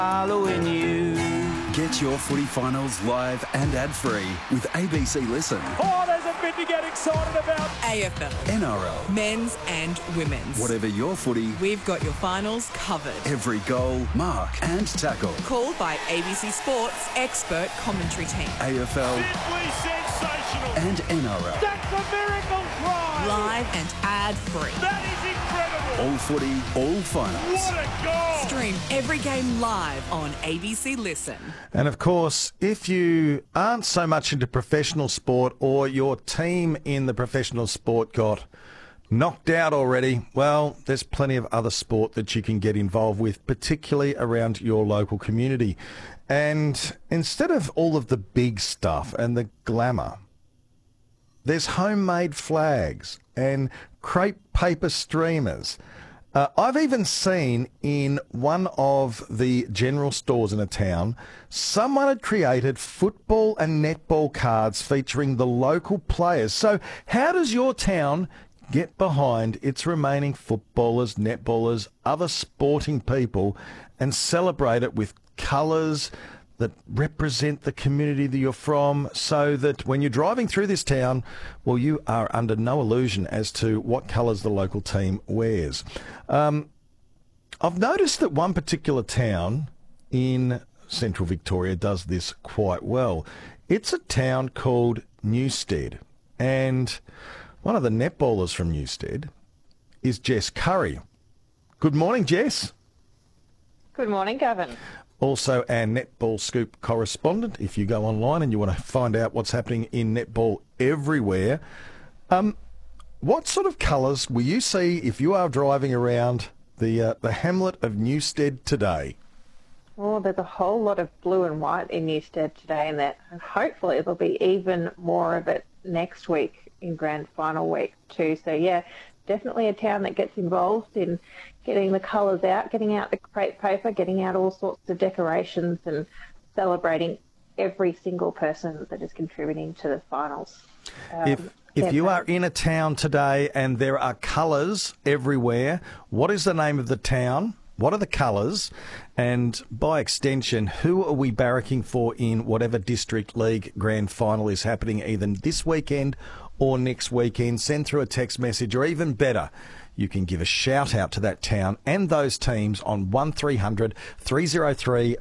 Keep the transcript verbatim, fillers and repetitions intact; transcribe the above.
Following you. Get your footy finals live and ad-free with A B C Listen. Oh, there's a bit to get excited about. A F L. N R L. Men's and women's. Whatever your footy, We've got your finals covered. every goal, mark and tackle. Called by A B C Sports expert commentary team. A F L Simply sensational. and N R L. That's a miracle try. Live and ad-free. That is incredible. All footy, all finals. What a goal. Stream every game live on A B C Listen. And of course, if you aren't so much into professional sport or your team in the professional sport got knocked out already, well, there's plenty of other sport that you can get involved with, particularly around your local community. And instead of all of the big stuff and the glamour, there's homemade flags and crepe paper streamers. Uh, I've even seen in one of the general stores in a town, someone had created football and netball cards featuring the local players. So how does your town get behind its remaining footballers, netballers, other sporting people and celebrate it with colours that represent the community that you're from, so that when you're driving through this town, well, you are under no illusion as to what colours the local team wears. Um, I've noticed that one particular town in central Victoria does this quite well. It's a town called Newstead, and one of the netballers from Newstead is Jess Curry. Good morning, Jess. Good morning, Gavin. Also our Netball Scoop correspondent, if you go online and you want to find out what's happening in netball everywhere. Um, what sort of colours will you see if you are driving around the uh, the hamlet of Newstead today? Well, there's a whole lot of blue and white in Newstead today, and that, and hopefully there'll be even more of it next week in grand final week too. So yeah, definitely a town that gets involved in getting the colours out, getting out the crepe paper, getting out all sorts of decorations and celebrating every single person that is contributing to the finals. Um, If if you are in a town today and there are colours everywhere, what is the name of the town? What are the colours? And by extension, who are we barracking for in whatever District League grand final is happening either this weekend or next weekend? Send through a text message, or even better, you can give a shout out to that town and those teams on one three hundred three oh three